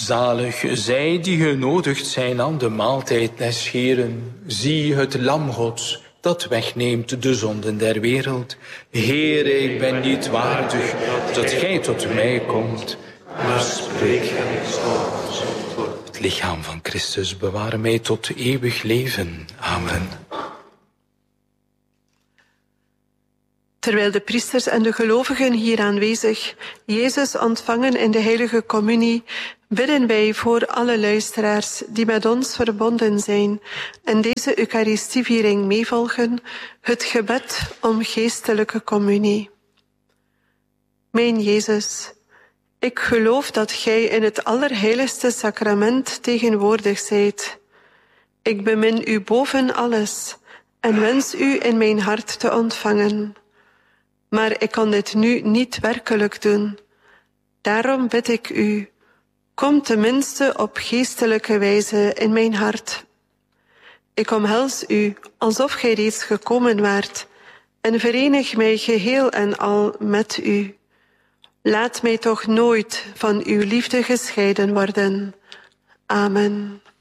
Zalig zij die genodigd zijn aan de maaltijd des Heeren. Zie het lam Gods dat wegneemt de zonden der wereld. Heere, ik ben niet waardig dat gij tot mij komt, maar spreek en ik zal gezond worden. Het lichaam van Christus bewaar mij tot eeuwig leven. Amen. Terwijl de priesters en de gelovigen hier aanwezig Jezus ontvangen in de heilige communie, bidden wij voor alle luisteraars die met ons verbonden zijn en deze Eucharistieviering meevolgen, het gebed om geestelijke communie. Mijn Jezus, ik geloof dat gij in het allerheiligste sacrament tegenwoordig zijt. Ik bemin u boven alles en wens u in mijn hart te ontvangen. Maar ik kan dit nu niet werkelijk doen. Daarom bid ik u, kom tenminste op geestelijke wijze in mijn hart. Ik omhels u alsof gij reeds gekomen waart en verenig mij geheel en al met u. Laat mij toch nooit van uw liefde gescheiden worden. Amen.